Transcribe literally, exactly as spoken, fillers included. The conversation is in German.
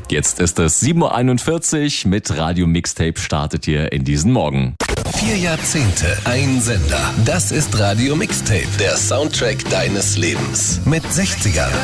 Jetzt ist es sieben Uhr einundvierzig. Mit Radio Mixtape startet ihr in diesen Morgen. Vier Jahrzehnte, ein Sender. Das ist Radio Mixtape, der Soundtrack deines Lebens. Mit sechzigern,